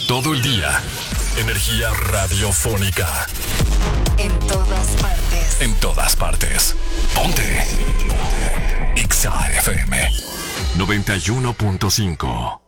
Todo el día. Energía radiofónica. En todas partes. En todas partes. Ponte. Exa FM 91.5.